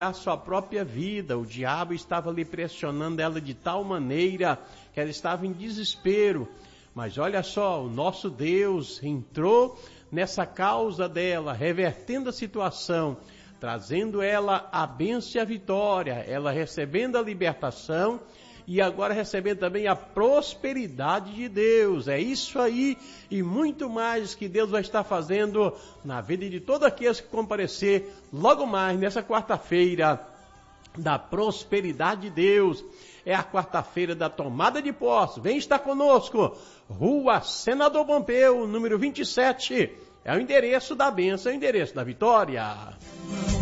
a sua própria vida. O diabo estava lhe pressionando ela de tal maneira que ela estava em desespero. Mas olha só, o nosso Deus entrou nessa causa dela, revertendo a situação, trazendo ela a bênção e a vitória, ela recebendo a libertação e agora recebendo também a prosperidade de Deus. É isso aí e muito mais que Deus vai estar fazendo na vida de todos aqueles que comparecer logo mais nessa quarta-feira da prosperidade de Deus. É a quarta-feira da tomada de posse. Vem estar conosco. Rua Senador Pompeu, número 27. É o endereço da bênção, é o endereço da vitória.